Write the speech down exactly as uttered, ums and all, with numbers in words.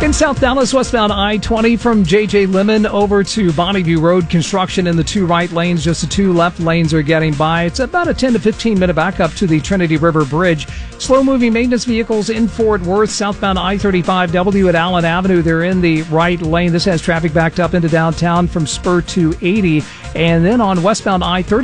In South Dallas, westbound I twenty from J J Lemon over to Bonneview Road, construction in the two right lanes. Just the two left lanes are getting by. It's about a ten to fifteen minute backup to the Trinity River Bridge. Slow-moving maintenance vehicles in Fort Worth, southbound I thirty-five W at Allen Avenue. They're in the right lane. This has traffic backed up into downtown from Spur two eighty. And then on westbound I thirty,